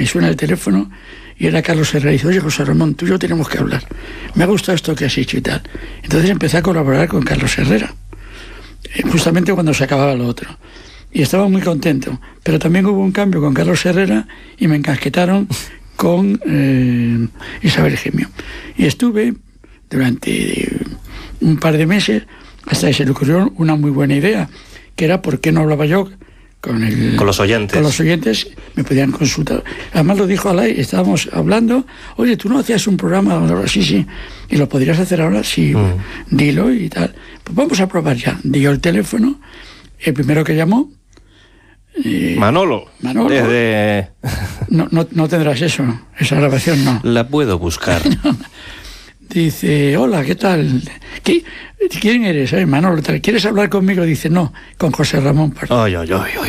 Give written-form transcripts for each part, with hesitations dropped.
me suena el teléfono y era Carlos Herrera. Y dice, oye, José Ramón, tú y yo tenemos que hablar. Me ha gustado esto que has hecho y tal. Entonces empecé a colaborar con Carlos Herrera, justamente cuando se acababa lo otro. Y estaba muy contento. Pero también hubo un cambio con Carlos Herrera y me encasquetaron con Isabel Gemio. Y estuve durante un par de meses hasta que se le ocurrió una muy buena idea, que era por qué no hablaba yo con los oyentes. Con los oyentes me podían consultar. Además lo dijo Alay, estábamos hablando, oye, ¿tú no hacías un programa donde hablas? Sí, y lo podrías hacer ahora, sí, dilo y tal. Pues vamos a probar ya. Dio el teléfono, el primero que llamó, Manolo. Desde... No tendrás eso, esa grabación no. La puedo buscar. No. Dice, hola, ¿qué tal? ¿Quién eres? Manolo, ¿quieres hablar conmigo? Dice, no, con José Ramón Pardo. Ay.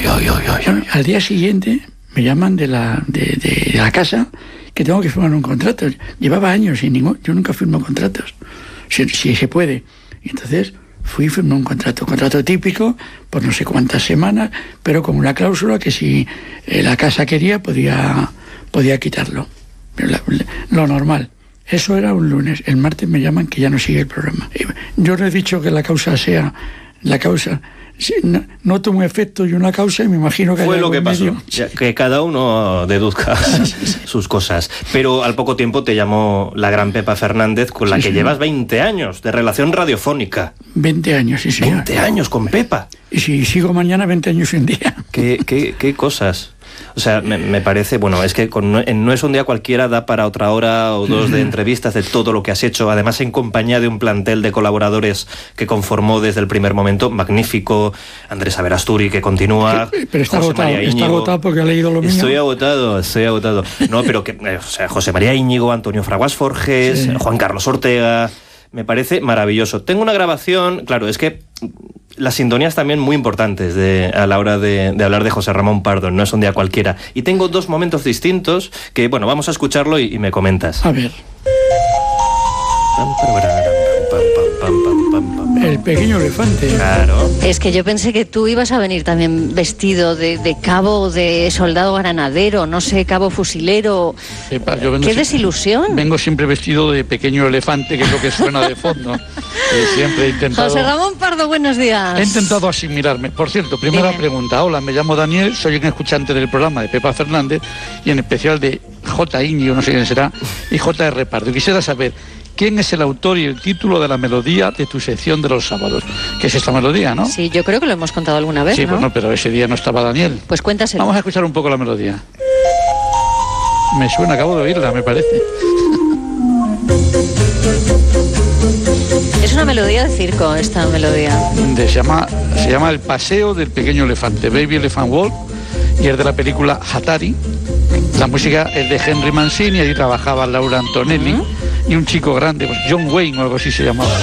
Al día siguiente me llaman de la casa que tengo que firmar un contrato. Llevaba años sin yo nunca firmo contratos, si se puede. Y entonces fui y firmé un contrato típico por no sé cuántas semanas, pero con una cláusula que si la casa quería podía quitarlo. Lo normal. Eso era un lunes. El martes me llaman que ya no sigue el programa. Yo no he dicho que la causa sea la causa. Noto un efecto y una causa y me imagino que... Fue lo que pasó, que cada uno deduzca sus cosas. Pero al poco tiempo te llamó la gran Pepa Fernández, con la que llevas 20 años de relación radiofónica. 20 años, sí, señor. 20 años con Pepa. Y si sigo mañana, 20 años y un día. ¿Qué cosas? O sea, me parece, bueno, es que No es un día cualquiera da para otra hora o dos de entrevistas de todo lo que has hecho, además en compañía de un plantel de colaboradores que conformó desde el primer momento, magnífico, Andrés Averasturi, que continúa, pero está agotado porque ha leído lo mío. Estoy agotado. No, pero José María Íñigo, Antonio Fraguas Forges, Juan Carlos Ortega, me parece maravilloso. Tengo una grabación, claro, es que las sintonías también muy importantes a la hora de hablar de José Ramón Pardo, No es un día cualquiera. Y tengo dos momentos distintos que, bueno, vamos a escucharlo y me comentas. A ver. El pequeño elefante. Claro. Es que yo pensé que tú ibas a venir también vestido de cabo, de soldado granadero, no sé, cabo fusilero. ¡Qué desilusión! Vengo siempre vestido de pequeño elefante, que es lo que suena de fondo. Siempre he intentado... José Ramón Pardo, buenos días. He intentado asimilarme. Por cierto, primera pregunta. Hola, me llamo Daniel, soy un escuchante del programa de Pepa Fernández y en especial de J. Íñigo, no sé quién será, y J.R. Pardo. Quisiera saber... ¿quién es el autor y el título de la melodía de tu sección de los sábados? ¿Qué es esta melodía, no? Sí, yo creo que lo hemos contado alguna vez, sí, ¿no? Bueno, pero ese día no estaba Daniel. Pues cuéntaselo. Vamos a escuchar un poco la melodía. Me suena, acabo de oírla, me parece. Es una melodía de circo, esta melodía. Se llama El paseo del pequeño elefante, Baby Elephant Walk, y es de la película Hatari. La música es de Henry Mancini, allí trabajaba Laura Antonelli. Y un chico grande, pues John Wayne o algo así se llamaba.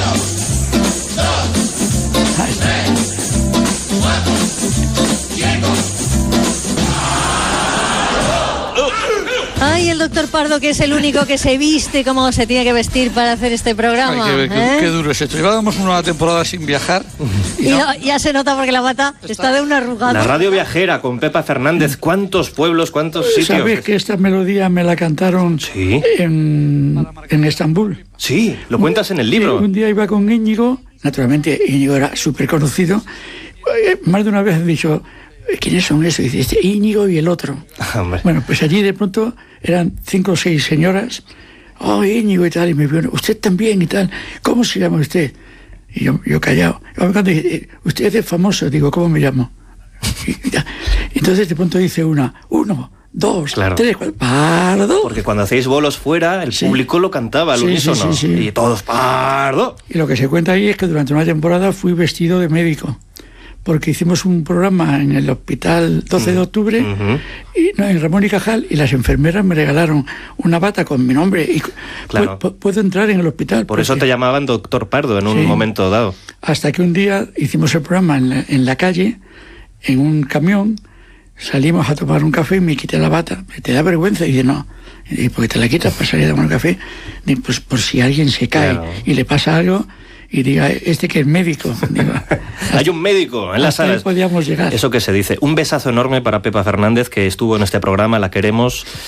Ay, el doctor Pardo, que es el único que se viste como se tiene que vestir para hacer este programa. Ay, qué duro es esto. Llevábamos una temporada sin viajar. Y ya se nota porque la bata está de una arrugada. La radio viajera con Pepa Fernández. ¿Cuántos pueblos, cuántos sitios? ¿Sabes que esta melodía me la cantaron en Estambul? Sí, lo cuentas en el libro. Un día iba con Íñigo. Naturalmente, Íñigo era súper conocido. Más de una vez he dicho... ¿quiénes son esos? Y dice, Íñigo y el otro. Bueno, pues allí de pronto eran 5 o 6 señoras. Oh, Íñigo y tal. Y me vio, usted también y tal. ¿Cómo se llama usted? Y yo callado. Cuando dije, usted es famoso. Digo, ¿cómo me llamo? Entonces de pronto dice 1, 2, 3, 4, Pardo. Porque cuando hacéis bolos fuera, el público lo cantaba al unísono. Sí. Y todos, Pardo. Y lo que se cuenta ahí es que durante una temporada fui vestido de médico. Porque hicimos un programa en el hospital 12 de octubre, en Ramón y Cajal, y las enfermeras me regalaron una bata con mi nombre. Y puedo entrar en el hospital. Por eso te llamaban doctor Pardo en un momento dado. Hasta que un día hicimos el programa en la calle, en un camión, salimos a tomar un café y me quité la bata. ¿Te da vergüenza? Y dice, no. Y porque te la quitas para salir a tomar un café, pues por si alguien se cae y le pasa algo... y diga, este que es médico. Digo, hay un médico en las salas. Podíamos llegar. Eso que se dice. Un besazo enorme para Pepa Fernández, que estuvo en este programa, la queremos.